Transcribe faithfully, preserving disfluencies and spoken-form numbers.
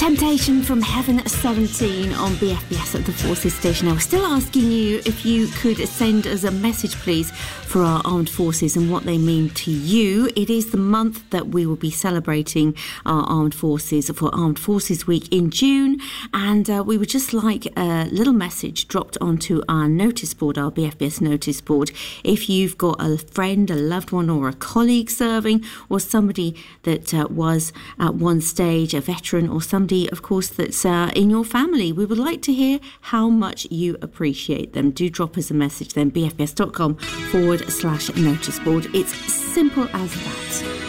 Temptation from Heaven seventeen on B F B S at the Forces Station. Now, we're still asking you if you could send us a message, please, for our armed forces and what they mean to you. It is the month that we will be celebrating our armed forces for Armed Forces Week in June, and uh, we would just like a little message dropped onto our notice board, our B F B S notice board. If you've got a friend, a loved one, or a colleague serving, or somebody that uh, was at one stage a veteran, or somebody, of course, that's uh, in your family, we would like to hear how much you appreciate them. Do drop us a message then, bfbs.com forward slash notice board. It's simple as that.